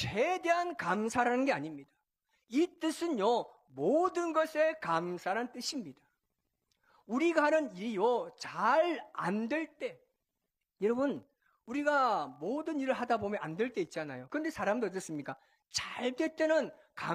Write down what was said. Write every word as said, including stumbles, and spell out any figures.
최대한 감사라는 게 아닙니다. 이 뜻은요, 모든 것에 감사라는 뜻입니다. 우리가 하는 일이요, 잘 안 될 때, 여러분, 우리가 모든 일을 하다 보면 안 될 때 있잖아요. 그런데 사람도 어떻습니까? 잘 될 때는 감